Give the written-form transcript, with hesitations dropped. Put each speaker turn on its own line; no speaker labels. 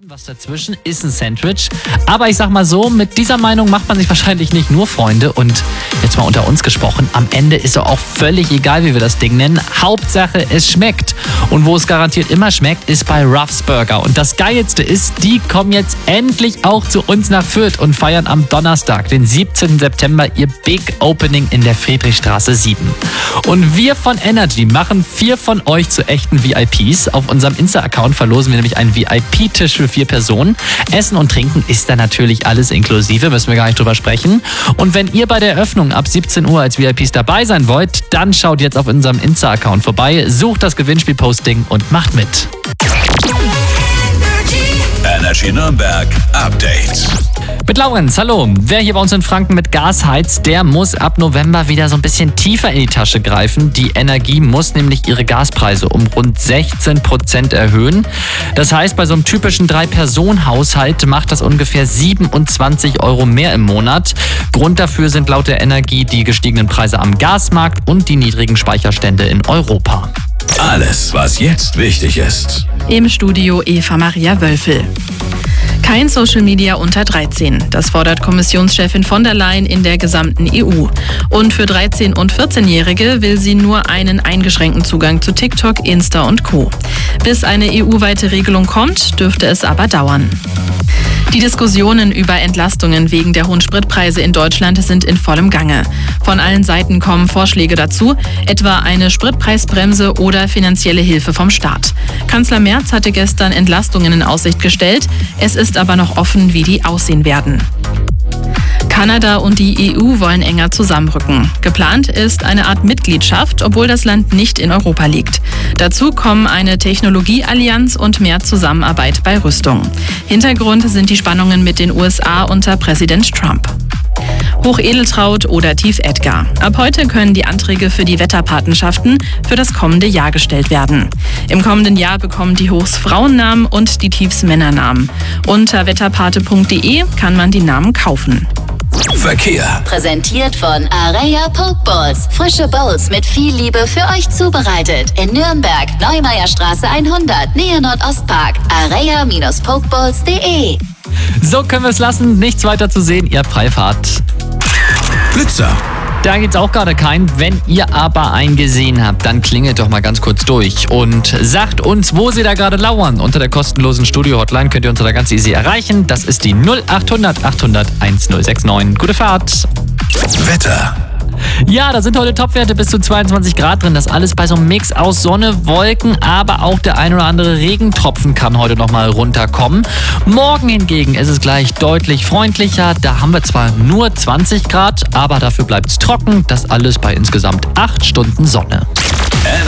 Was dazwischen ist ein Sandwich. Aber ich sag mal so, mit dieser Meinung macht man sich wahrscheinlich nicht nur Freunde. Und jetzt mal unter uns gesprochen, am Ende ist doch auch völlig egal, wie wir das Ding nennen. Hauptsache, es schmeckt. Und wo es garantiert immer schmeckt, ist bei Ruff's Burger. Und das Geilste ist, die kommen jetzt endlich auch zu uns nach Fürth und feiern am Donnerstag, den 17. September, ihr Big Opening in der Friedrichstraße 7. Und wir von Energy machen 4 von euch zu echten VIPs. Auf unserem Insta-Account verlosen wir nämlich einen VIP-Tisch für 4 Personen. Essen und Trinken ist da natürlich alles inklusive, müssen wir gar nicht drüber sprechen. Und wenn ihr bei der Eröffnung ab 17 Uhr als VIPs dabei sein wollt, dann schaut jetzt auf unserem Insta-Account vorbei, sucht das Gewinnspiel-Posting und macht mit.
Energy Nürnberg Update.
Mit Laurenz, hallo. Wer hier bei uns in Franken mit Gas heizt, der muss ab November wieder so ein bisschen tiefer in die Tasche greifen. Die Energie muss nämlich ihre Gaspreise um rund 16% erhöhen. Das heißt, bei so einem typischen 3-Personen-Haushalt macht das ungefähr 27 € mehr im Monat. Grund dafür sind laut der Energie die gestiegenen Preise am Gasmarkt und die niedrigen Speicherstände in Europa.
Alles, was jetzt wichtig ist.
Im Studio Eva Maria Wölfel. Kein Social Media unter 13. Das fordert Kommissionschefin von der Leyen in der gesamten EU. Und für 13- und 14-Jährige will sie nur einen eingeschränkten Zugang zu TikTok, Insta und Co. Bis eine EU-weite Regelung kommt, dürfte es aber dauern. Die Diskussionen über Entlastungen wegen der hohen Spritpreise in Deutschland sind in vollem Gange. Von allen Seiten kommen Vorschläge dazu, etwa eine Spritpreisbremse oder finanzielle Hilfe vom Staat. Kanzler Merz hatte gestern Entlastungen in Aussicht gestellt. Es ist aber noch offen, wie die aussehen werden. Kanada und die EU wollen enger zusammenrücken. Geplant ist eine Art Mitgliedschaft, obwohl das Land nicht in Europa liegt. Dazu kommen eine Technologieallianz und mehr Zusammenarbeit bei Rüstung. Hintergrund sind die Spannungen mit den USA unter Präsident Trump. Hochedeltraud oder Tief Edgar. Ab heute können die Anträge für die Wetterpatenschaften für das kommende Jahr gestellt werden. Im kommenden Jahr bekommen die Hochs Frauennamen und die Tiefs Männernamen. Unter wetterpate.de kann man die Namen kaufen.
Verkehr.
Präsentiert von Areia Pokeballs. Frische Bowls mit viel Liebe für euch zubereitet. In Nürnberg, Neumeierstraße 100, Nähe Nordostpark. areia-pokeballs.de.
So können wir es lassen. Nichts weiter zu sehen. Ihr habt Freifahrt.
Blitzer.
Da gibt's auch gerade keinen. Wenn ihr aber einen gesehen habt, dann klingelt doch mal ganz kurz durch und sagt uns, wo Sie da gerade lauern. Unter der kostenlosen Studio-Hotline könnt ihr uns da ganz easy erreichen. Das ist die 0800 800 1069. Gute Fahrt.
Wetter.
Ja, da sind heute Topwerte bis zu 22 Grad drin. Das alles bei so einem Mix aus Sonne, Wolken, aber auch der ein oder andere Regentropfen kann heute nochmal runterkommen. Morgen hingegen ist es gleich deutlich freundlicher. Da haben wir zwar nur 20 Grad, aber dafür bleibt es trocken. Das alles bei insgesamt 8 Stunden Sonne.